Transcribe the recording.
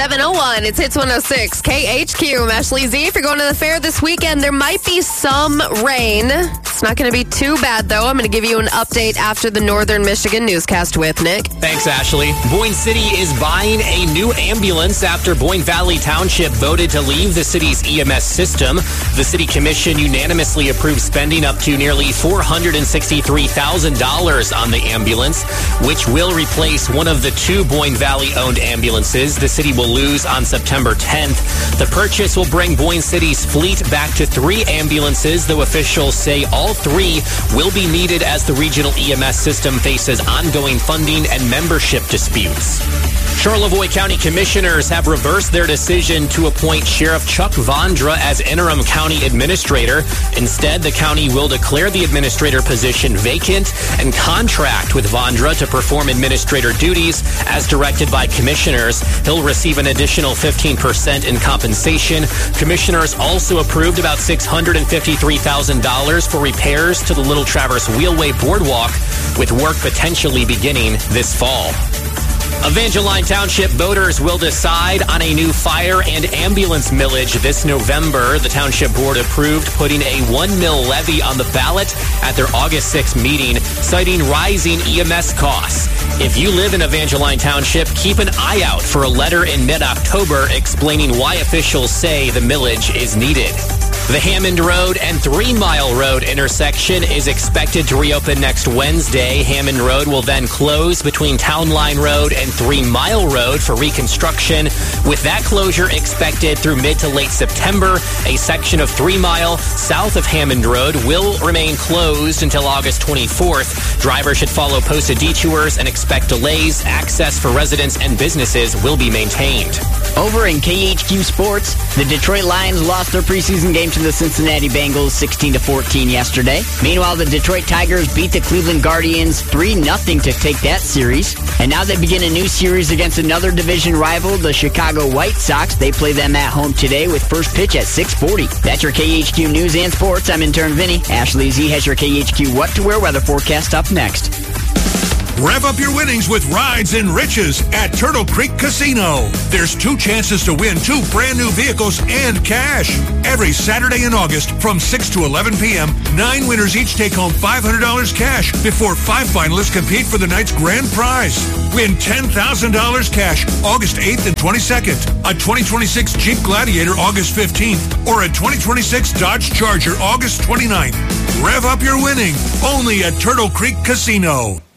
7:01. It's Hits 106 KHQ. I'm Ashley Z. If you're going to the fair this weekend, there might be some rain. It's not going to be too bad, though. I'm going to give you an update after the Northern Michigan newscast with Nick. Thanks, Ashley. Boyne City is buying a new ambulance after Boyne Valley Township voted to leave the city's EMS system. The city commission unanimously approved spending up to nearly $463,000 on the ambulance, which will replace one of the two Boyne Valley-owned ambulances the city will lose on September 10th. The purchase will bring Boyne City's fleet back to 3 ambulances, though officials say all 3 will be needed as the regional EMS system faces ongoing funding and membership disputes. Charlevoix County Commissioners have reversed their decision to appoint Sheriff Chuck Vondra as interim county administrator. Instead, the county will declare the administrator position vacant and contract with Vondra to perform administrator duties as directed by commissioners. He'll receive an additional 15% in compensation. Commissioners also approved about $653,000 for repairs to the Little Traverse Wheelway Boardwalk, with work potentially beginning this fall. Evangeline Township voters will decide on a new fire and ambulance millage this November. The Township Board approved putting a $1 mil levy on the ballot at their August 6th meeting, citing rising EMS costs. If you live in Evangeline Township, keep an eye out for a letter in mid-October explaining why officials say the millage is needed. The Hammond Road and 3 Mile Road intersection is expected to reopen next Wednesday. Hammond Road will then close between Town Line Road and 3 Mile Road for reconstruction. With that closure expected through mid to late September, a section of 3 Mile south of Hammond Road will remain closed until August 24th. Drivers should follow posted detours and expect delays. Access for residents and businesses will be maintained. Over in KHQ Sports, the Detroit Lions lost their preseason game to the Cincinnati Bengals 16-14 yesterday. Meanwhile, the Detroit Tigers beat the Cleveland Guardians 3-0 to take that series. And now they begin a new series against another division rival, the Chicago White Sox. They play them at home today with first pitch at 6:40. That's your KHQ News and Sports. I'm intern Vinny. Ashley Z has your KHQ What to Wear weather forecast up next. Rev up your winnings with Rides and Riches at Turtle Creek Casino. There's 2 chances to win 2 brand new vehicles and cash. Every Saturday in August from 6 to 11 p.m., 9 winners each take home $500 cash before 5 finalists compete for the night's grand prize. Win $10,000 cash August 8th and 22nd, a 2026 Jeep Gladiator August 15th, or a 2026 Dodge Charger August 29th. Rev up your winning only at Turtle Creek Casino.